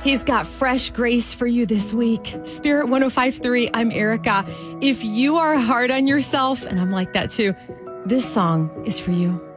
He's got fresh grace for you this week. Spirit 105.3, I'm Erica. If you are hard on yourself, and I'm like that too, this song is for you.